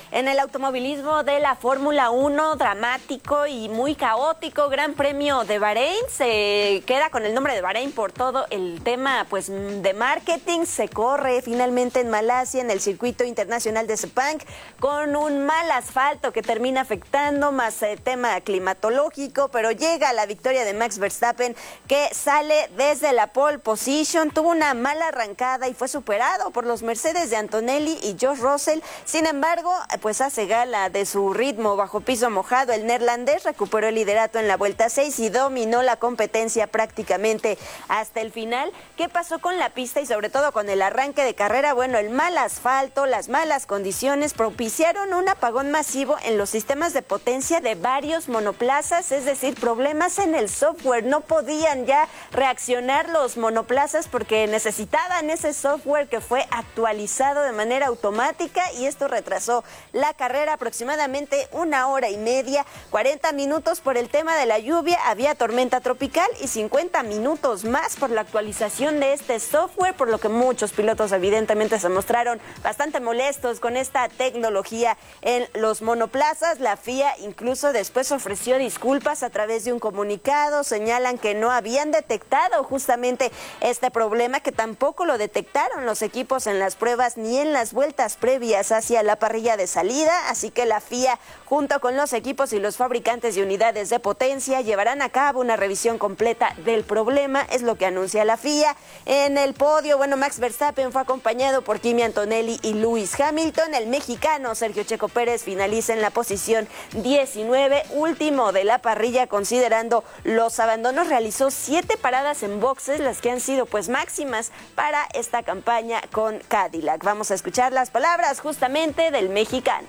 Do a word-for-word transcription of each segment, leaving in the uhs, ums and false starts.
En el automovilismo de la Fórmula uno, dramático y muy caótico, Gran Premio de Bahrein, se queda con el nombre de Bahrein por todo el tema pues de marketing. Se corre finalmente en Malasia, en el circuito internacional de Sepang, con un mal asfalto que termina afectando, más eh, tema climatológico, pero llega la victoria de Max Verstappen, que sale desde la pole position, tuvo una mala arrancada y fue superado por los Mercedes de Antonelli y George Russell. Sin embargo, pues hace gala de su ritmo bajo piso mojado. El neerlandés recuperó el liderato en la vuelta seis y dominó la competencia prácticamente hasta el final. ¿Qué pasó con la pista y sobre todo con el arranque de carrera? Bueno, el mal asfalto, las malas condiciones propiciaron un apagón masivo en los sistemas de potencia de varios monoplazas, es decir, problemas en el software. No podían ya reaccionar los monoplazas porque necesitaban ese software que fue actualizado de manera automática, y esto retrasó la carrera aproximadamente una hora y media, cuarenta minutos por el tema de la lluvia, había tormenta tropical, y cincuenta minutos más por la actualización de este software, por lo que muchos pilotos evidentemente se mostraron bastante molestos con esta tecnología en los monoplazas. La F I A incluso después ofreció disculpas a través de un comunicado. Señalan que no habían detectado justamente este problema, que tampoco lo detectaron los equipos en las pruebas ni en las vueltas previas hacia la parrilla de salida, así que la F I A junto con los equipos y los fabricantes de unidades de potencia llevarán a cabo una revisión completa del problema, es lo que anuncia la F I A. En el podio, bueno, Max Verstappen fue acompañado por Kimi Antonelli y Lewis Hamilton. El mexicano Sergio Checo Pérez finaliza en la posición diecinueve, último de la parrilla considerando los abandonos. Realizó siete paradas en boxes, las que han sido pues máximas para esta campaña con Cadillac. Vamos a escuchar las palabras justamente del mexicano.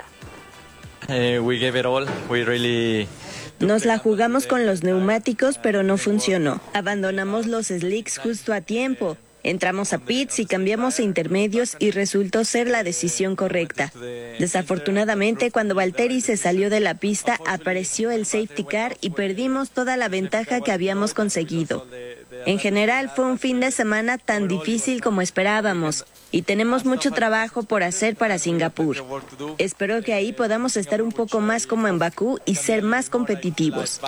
Uh, we gave it all. We really... Nos la jugamos con los neumáticos, pero no funcionó. Abandonamos los slicks justo a tiempo. Entramos a pits y cambiamos a intermedios y resultó ser la decisión correcta. Desafortunadamente, cuando Valtteri se salió de la pista, apareció el safety car y perdimos toda la ventaja que habíamos conseguido. En general, fue un fin de semana tan difícil como esperábamos y tenemos mucho trabajo por hacer para Singapur. Espero que ahí podamos estar un poco más como en Bakú y ser más competitivos.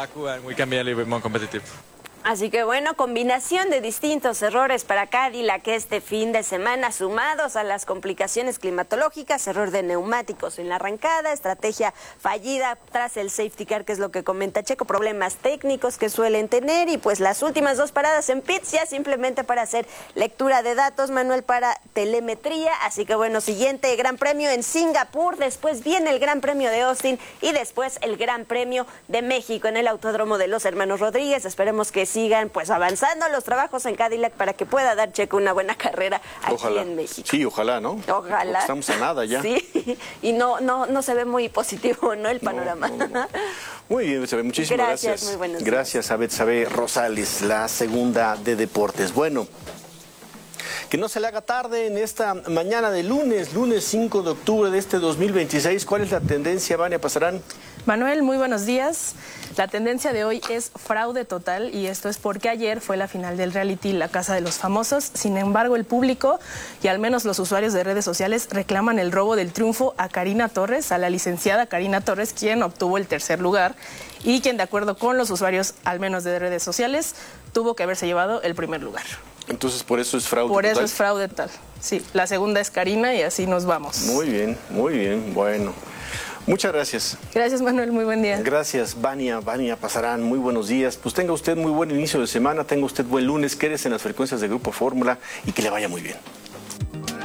Así que bueno, combinación de distintos errores para Cadillac este fin de semana, sumados a las complicaciones climatológicas, error de neumáticos en la arrancada, estrategia fallida tras el safety car, que es lo que comenta Checo, problemas técnicos que suelen tener, y pues las últimas dos paradas en pits ya simplemente para hacer lectura de datos, Manuel, para telemetría. Así que bueno, siguiente Gran Premio en Singapur, después viene el Gran Premio de Austin y después el Gran Premio de México en el Autódromo de los Hermanos Rodríguez. Esperemos que sigan pues avanzando los trabajos en Cadillac para que pueda dar Checo una buena carrera aquí ojalá. En México. Sí, ojalá, ¿no? Ojalá. Porque estamos a nada ya. Sí, y no, no, no se ve muy positivo, ¿no? El panorama. No, no, no. Muy bien, Betsabe, muchísimas gracias. Gracias, muy buenos días. Gracias a Betsabe Rosales, la segunda de deportes. Bueno, que no se le haga tarde en esta mañana de lunes, lunes cinco de octubre de este dos mil veintiséis. ¿Cuál es la tendencia, Vania Pasarán? Manuel, muy buenos días. La tendencia de hoy es fraude total, y esto es porque ayer fue la final del reality La Casa de los Famosos. Sin embargo, el público y al menos los usuarios de redes sociales reclaman el robo del triunfo a Karina Torres, a la licenciada Karina Torres, quien obtuvo el tercer lugar y quien, de acuerdo con los usuarios al menos de redes sociales, tuvo que haberse llevado el primer lugar. Entonces, por eso es fraude Por total. eso es fraude total. Sí, la segunda es Karina y así nos vamos. Muy bien, muy bien, bueno. Muchas gracias. Gracias, Manuel, muy buen día. Gracias, Vania, Vania Pasarán, muy buenos días. Pues tenga usted muy buen inicio de semana, tenga usted buen lunes, quédese en las frecuencias de Grupo Fórmula y que le vaya muy bien.